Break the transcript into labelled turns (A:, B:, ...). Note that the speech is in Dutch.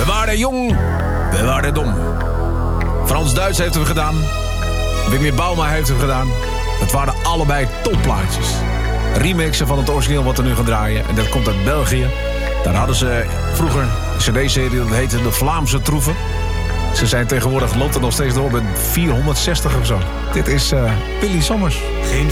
A: We waren jong, we waren dom. Frans Duits heeft hem gedaan. Wim Bauma heeft hem gedaan. Het waren allebei topplaatjes. Remixen van het origineel wat er nu gaan draaien. En dat komt uit België. Daar hadden ze vroeger een cd-serie, dat heette de Vlaamse Troeven. Ze zijn tegenwoordig loopt er nog steeds door met 460 of zo. Dit is Willy Sommers.
B: Geen